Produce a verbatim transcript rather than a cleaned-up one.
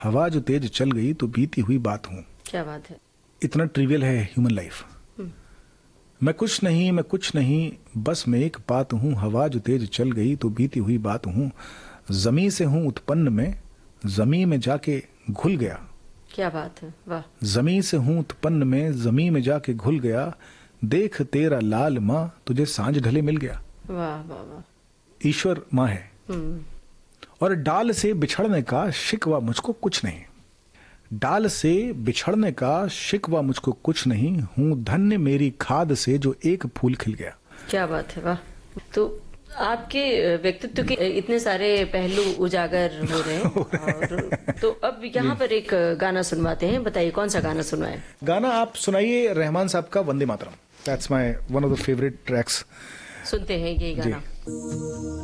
हवा जो तेज चल गई तो बीती हुई बात हूँ। क्या बात है। इतना ट्रिवियल है ह्यूमन लाइफ। मैं कुछ नहीं मैं कुछ नहीं बस मैं एक बात हूँ, हवा जो तेज चल गई तो बीती हुई बात हूँ। जमी से हूँ उत्पन्न में, जमी में जाके घुल गया। क्या बात है, वाह। जमी से हूँ उत्पन्न में, जमी में जाके घुल गया। देख तेरा लाल माँ तुझे सांझ ढले मिल गया। वाह वाह वाह। ईश्वर माँ है और डाल से बिछड़ने का शिकवा मुझको कुछ नहीं। डाल से बिछड़ने का शिकवा मुझको कुछ नहीं, हूँ धन्य मेरी खाद से जो एक फूल खिल गया। क्या बात है, वाह। तो आपके व्यक्तित्व के इतने सारे पहलू उजागर हो रहे हैं और तो अब यहाँ पर एक गाना सुनवाते हैं। बताइए कौन सा गाना सुनवाएं? गाना आप सुनाइए रहमान साहब का Vande Mataram. That's my one of the favourite tracks. सुनते हैं ये गाना।